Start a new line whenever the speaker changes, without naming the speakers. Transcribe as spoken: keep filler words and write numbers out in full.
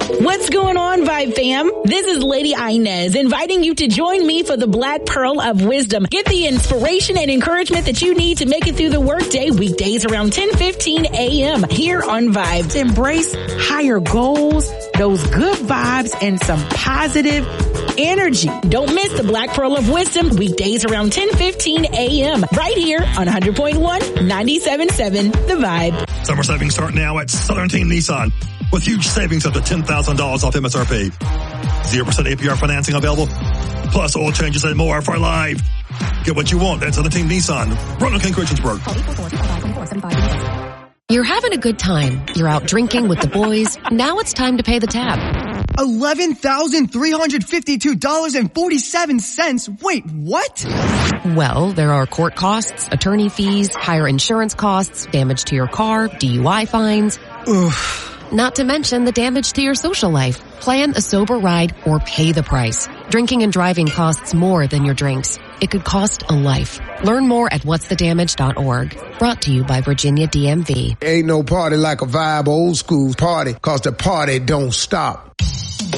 What's going on, Vibe fam? This is Lady Inez inviting you to join me for the Black Pearl of Wisdom. Get the inspiration and encouragement that you need to make it through the workday weekdays around ten fifteen a.m. here on Vibe.
Embrace higher goals, those good vibes, and some positive energy.
Don't miss the Black Pearl of Wisdom weekdays around ten fifteen a.m. right here on one hundred point one, ninety-seven point seven The Vibe.
Summer savings start now at Southern Team Nissan with huge savings up to ten thousand dollars off M S R P. zero percent A P R financing available, plus oil changes and more for life. Get what you want at Southern Team Nissan, Roanoke and Christiansburg.
You're having a good time. You're out drinking with the boys. Now it's time to pay the tab.
eleven thousand three hundred fifty-two dollars and forty-seven cents. Wait, what?
Well, there are court costs, attorney fees, higher insurance costs, damage to your car, D U I fines.
Oof.
Not to mention the damage to your social life. Plan a sober ride or pay the price. Drinking and driving costs more than your drinks. It could cost a life. Learn more at what's the damage dot org. Brought to you by Virginia D M V.
Ain't no party like a Vibe old school party, 'cause the party don't stop.